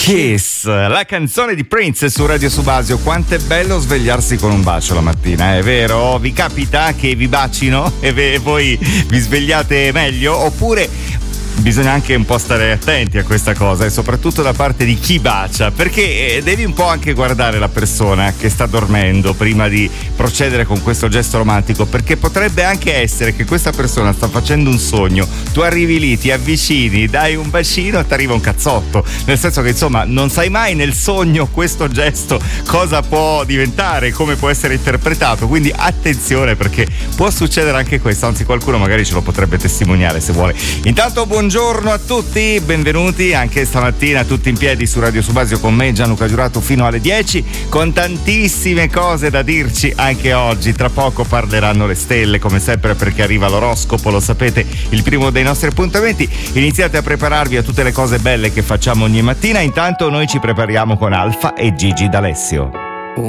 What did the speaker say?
Kiss, la canzone di Prince su Radio Subasio. Quanto è bello svegliarsi con un bacio la mattina, è vero? Vi capita che vi bacino e voi vi svegliate meglio? Oppure bisogna anche un po' stare attenti a questa cosa, e soprattutto da parte di chi bacia, perché devi un po' anche guardare la persona che sta dormendo prima di procedere con questo gesto romantico, perché potrebbe anche essere che questa persona sta facendo un sogno, tu arrivi lì, ti avvicini, dai un bacino e ti arriva un cazzotto, nel senso che insomma non sai mai nel sogno questo gesto cosa può diventare, come può essere interpretato, quindi attenzione, perché può succedere anche questo, anzi qualcuno magari ce lo potrebbe testimoniare se vuole. Intanto buongiorno a tutti, benvenuti anche stamattina tutti in piedi su Radio Subasio con me Gianluca Giurato fino alle 10, con tantissime cose da dirci anche oggi. Tra poco parleranno le stelle come sempre, perché arriva l'oroscopo, lo sapete, il primo dei nostri appuntamenti. Iniziate a prepararvi a tutte le cose belle che facciamo ogni mattina. Intanto noi ci prepariamo con Alfa e Gigi D'Alessio.